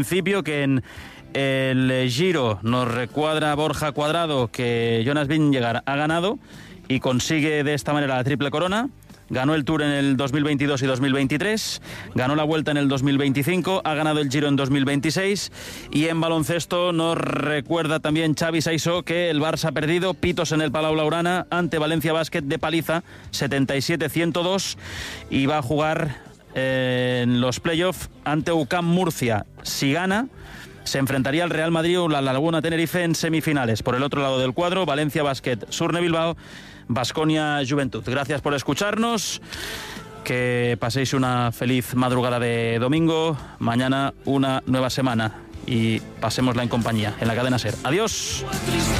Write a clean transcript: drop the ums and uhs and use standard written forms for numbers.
principio que en el Giro nos recuadra Borja Cuadrado que Jonas Vingegaard ha ganado y consigue de esta manera la triple corona. Ganó el Tour en el 2022 y 2023, ganó la Vuelta en el 2025, ha ganado el Giro en 2026 y en baloncesto nos recuerda también Xavi Saissó que el Barça ha perdido pitos en el Palau Blaugrana ante Valencia Basket de paliza 77-102 y va a jugar en los playoffs ante UCAM Murcia. Si gana, se enfrentaría al Real Madrid o la Laguna Tenerife en semifinales. Por el otro lado del cuadro, Valencia Basket, Surne Bilbao, Baskonia Juventud. Gracias por escucharnos, que paséis una feliz madrugada de domingo, mañana una nueva semana y pasémosla en compañía en la cadena SER. Adiós.